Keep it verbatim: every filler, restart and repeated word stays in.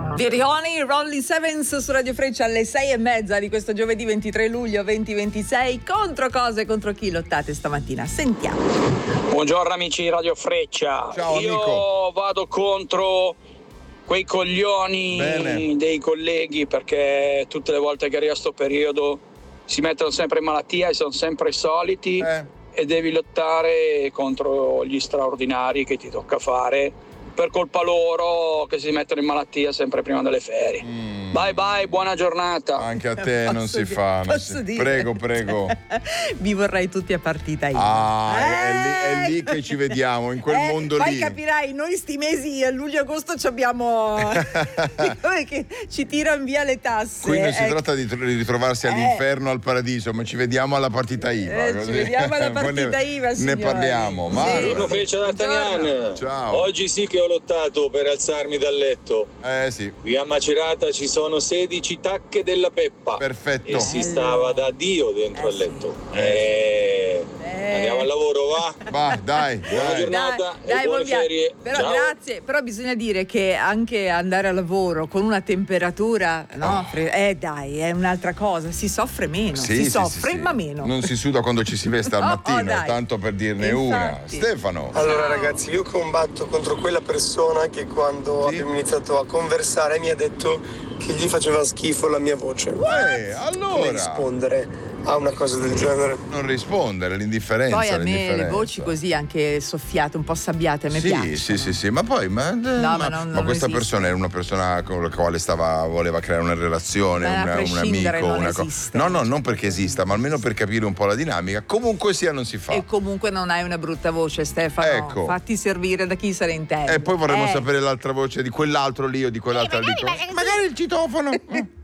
Virioni, Rolling Sevens su Radio Freccia alle sei e mezza di questo giovedì ventitré luglio duemilaventisei. Contro cosa e contro chi lottate stamattina? Sentiamo. Buongiorno amici di Radio Freccia. Ciao, Io amico. vado contro quei coglioni Bene. dei colleghi, perché tutte le volte che arriva sto periodo si mettono sempre in malattia e sono sempre i soliti, Eh. e devi lottare contro gli straordinari che ti tocca fare per colpa loro, che si mettono in malattia sempre prima delle ferie. Mm. Bye bye, buona giornata. Anche a te Posso non si dire- fa. Non posso si... dire? Prego, prego. Vi vorrei tutti a partita I V A. Ah, è, lì, è Eh. lì che ci vediamo, in quel Eh, mondo poi lì. capirai, noi sti mesi a luglio e agosto ci abbiamo come che ci tirano via le tasse. Qui non si eh. tratta di tro- di ritrovarsi Eh. all'inferno o al paradiso, ma ci vediamo alla partita I V A. Eh, ci così. vediamo alla Poi partita ne, I V A, Ne signori. parliamo. Sì. Mauro. Buongiorno Freccia d'Artagnan. Ciao. Oggi sì che ho lottato per alzarmi dal letto. Eh sì, Qui a Macerata ci sono sedici tacche della Peppa. perfetto. E si stava da Dio dentro Eh al sì. letto. Eh, Eh. Andiamo al lavoro, va? Va, dai, Buona dai. giornata e dai, buone buon via- ferie. Però Ciao. grazie, però bisogna dire che anche andare a lavoro con una temperatura, no? fre- Eh dai, è un'altra cosa, si soffre meno, Sì, si sì, soffre sì, sì. ma meno. Non si suda quando ci si veste al Oh, oh, mattino, dai. tanto per dirne una. Infatti. Stefano. Allora ragazzi, io combatto contro quella persona che quando Sì. abbiamo iniziato a conversare mi ha detto che gli faceva schifo la mia voce. Eh, Come allora. rispondere a una cosa del genere? Non rispondere, l'indifferenza. Poi a me le l'indifferenza. voci così anche soffiate, un po' sabbiate, a me Sì, piacciono. sì, sì, sì, ma poi ma, ma ma, non- ma non questa esiste. persona era una persona con la quale stava voleva creare una relazione, Ma a una- un prescindere amico, non una cosa. esiste. No, no, non perché esista, ma almeno per capire un po' la dinamica. Comunque sia non si fa. E comunque non hai una brutta voce, Stefano. Ecco. Fatti servire da chi se ne intende. E poi vorremmo Eh. sapere l'altra voce di quell'altro lì o di quell'altra lì. Magari il citofono.